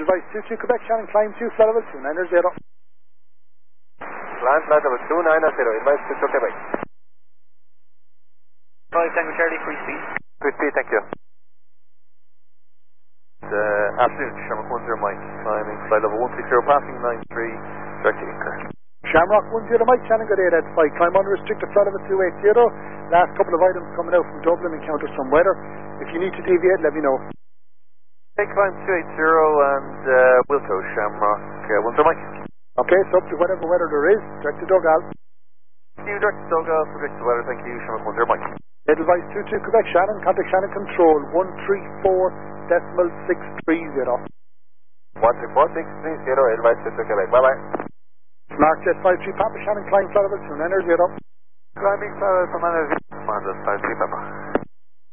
Edelweiss 22 Quebec, Shannon, climb 2, flight level 290. Land flight level 290, Edelweiss 22 Quebec. 5 Tango Charlie, free speed. Free speed, thank you. Afternoon, Shamrock 10 Mike, climbing flight level 160, passing 93, direct to Inker. Shamrock 10 Mike, Shannon, good day, that's 5, climb unrestricted, flight level 280. Last couple of items coming out from Dublin, encounter some weather. If you need to deviate, let me know. Okay, climb 280 and Wilco, Shamrock 10 Mike. Okay, so up to whatever weather there is, direct to Dogal. Thank you, direct to Dogal, predict the weather, thank you, Shamrock 10 Mike. Edelweiss 22 Quebec, Shannon, contact Shannon Control 134.630. 134.630, Edelweiss 22 Quebec, bye-bye. Mark Jet 53 Papa, Shannon, climb flight level 290. Climbing flight level 290, Commander 53 Papa.